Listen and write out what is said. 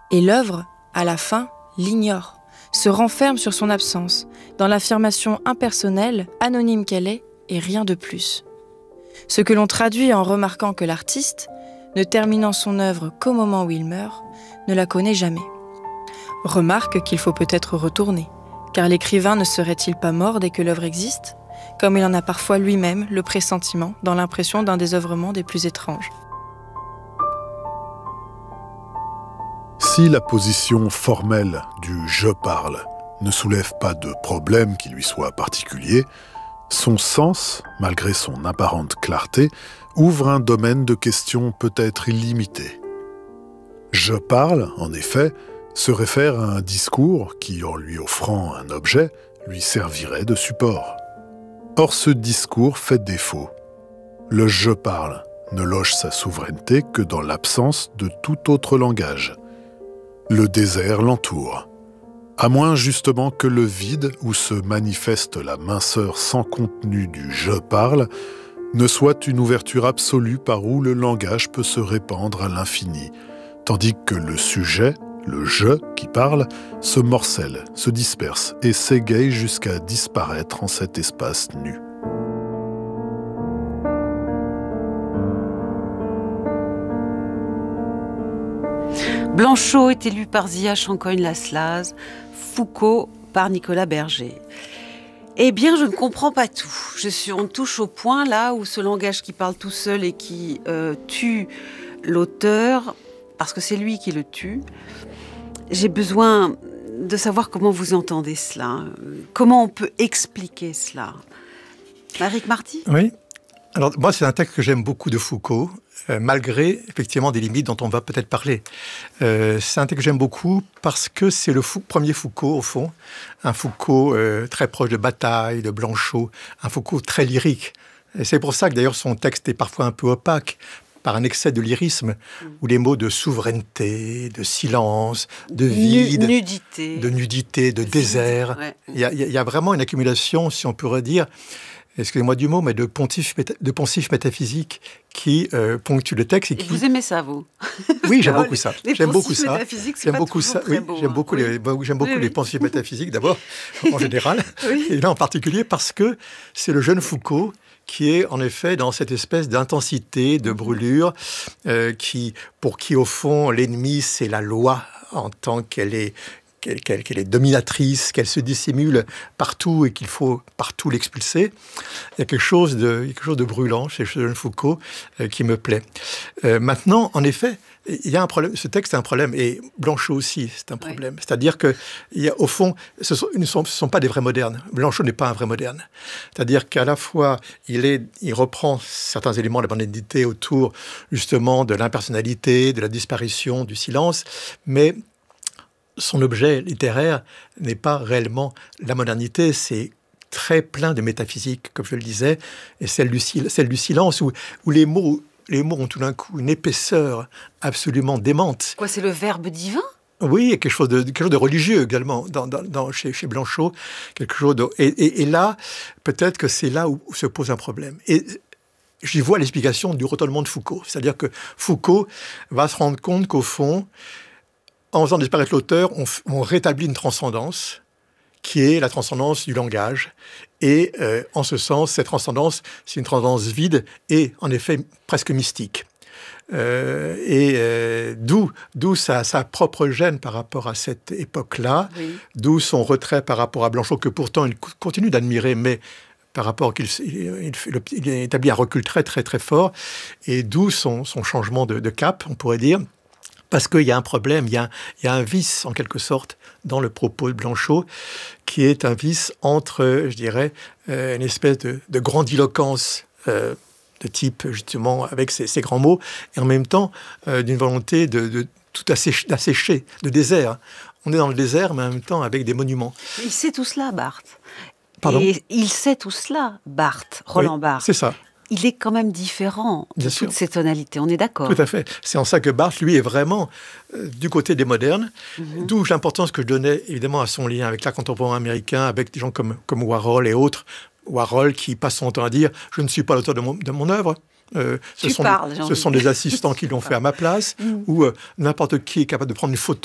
Et l'œuvre, à la fin, l'ignore, se renferme sur son absence, dans l'affirmation impersonnelle, anonyme qu'elle est, et rien de plus. Ce que l'on traduit en remarquant que l'artiste, ne terminant son œuvre qu'au moment où il meurt, ne la connaît jamais. Remarque qu'il faut peut-être retourner, car l'écrivain ne serait-il pas mort dès que l'œuvre existe, comme il en a parfois lui-même le pressentiment dans l'impression d'un désœuvrement des plus étranges. Si la position formelle du « je parle » ne soulève pas de problème qui lui soit particulier, son sens, malgré son apparente clarté, ouvre un domaine de questions peut-être illimité. « Je parle », en effet, se réfère à un discours qui, en lui offrant un objet, lui servirait de support. Or, ce discours fait défaut. Le « je parle » ne loge sa souveraineté que dans l'absence de tout autre langage. Le désert l'entoure, à moins justement que le vide où se manifeste la minceur sans contenu du « je parle » ne soit une ouverture absolue par où le langage peut se répandre à l'infini, tandis que le sujet, le « je » qui parle, se morcelle, se disperse et s'égaye jusqu'à disparaître en cet espace nu. Blanchot est élu par Zia Chancogne-Lasslaz, Foucault par Nicolas Berger. Eh bien, je ne comprends pas tout. On touche au point là où ce langage qui parle tout seul et qui tue l'auteur, parce que c'est lui qui le tue. J'ai besoin de savoir comment vous entendez cela. Comment on peut expliquer cela. Maric Marty ? Oui. Alors, moi, c'est un texte que j'aime beaucoup de Foucault, malgré, effectivement, des limites dont on va peut-être parler. C'est un texte que j'aime beaucoup parce que c'est le premier Foucault, au fond. Un Foucault très proche de Bataille, de Blanchot, un Foucault très lyrique. Et c'est pour ça que, d'ailleurs, son texte est parfois un peu opaque, par un excès de lyrisme, où les mots de souveraineté, de silence, de vide, de nudité, de désert, ouais. Il y a vraiment une accumulation, si on pourrait dire, excusez-moi du mot, mais de poncifs métaphysiques qui ponctuent le texte. Et vous aimez ça, vous ? Oui, j'aime beaucoup ça. J'aime beaucoup ça. J'aime beaucoup ça. Oui, j'aime beaucoup les poncifs métaphysiques, d'abord, en général. Oui. Et là, en particulier, parce que c'est le jeune Foucault qui est en effet dans cette espèce d'intensité, de brûlure, pour qui, au fond, l'ennemi, c'est la loi en tant qu'elle est dominatrice, qu'elle se dissimule partout et qu'il faut partout l'expulser. Il y a quelque chose de brûlant chez jeune Foucault qui me plaît. Maintenant, en effet, il y a un problème. Ce texte est un problème, et Blanchot aussi, c'est un problème. Oui. C'est-à-dire que, au fond, ce ne sont pas des vrais modernes. Blanchot n'est pas un vrai moderne. C'est-à-dire qu'à la fois, il reprend certains éléments de la modernité autour, justement, de l'impersonnalité, de la disparition, du silence, mais son objet littéraire n'est pas réellement la modernité, c'est très plein de métaphysique, comme je le disais, et celle du silence, où les mots ont tout d'un coup une épaisseur absolument démente. Quoi, c'est le verbe divin ? Oui, et quelque chose de religieux également chez Blanchot. Et là, peut-être que c'est là où se pose un problème. Et j'y vois l'explication du retournement de Foucault. C'est-à-dire que Foucault va se rendre compte qu'au fond, en faisant disparaître l'auteur, on rétablit une transcendance qui est la transcendance du langage. Et en ce sens, cette transcendance, c'est une transcendance vide et en effet presque mystique. D'où sa propre gêne par rapport à cette époque-là, oui. D'où son retrait par rapport à Blanchot, que pourtant il continue d'admirer, mais par rapport il établit un recul très très très fort, et d'où son changement de cap, on pourrait dire. Parce qu'il y a un problème, il y a un vice, en quelque sorte, dans le propos de Blanchot, qui est un vice entre, je dirais, une espèce de grandiloquence de type, justement, avec ces grands mots, et en même temps, d'une volonté de tout assécher, de désert. On est dans le désert, mais en même temps avec des monuments. Il sait tout cela, Barthes. Pardon ? Et il sait tout cela, Barthes, Roland Barthes. C'est ça. Il est quand même différent de toutes ces tonalités, on est d'accord. Tout à fait. C'est en ça que Barthes, lui, est vraiment du côté des modernes, d'où l'importance que je donnais, évidemment, à son lien avec l'art contemporain américain, avec des gens comme Warhol et autres. Warhol qui passe son temps à dire « je ne suis pas l'auteur de mon œuvre ». Ce sont des assistants qui l'ont fait à ma place, ou n'importe qui est capable de prendre une photo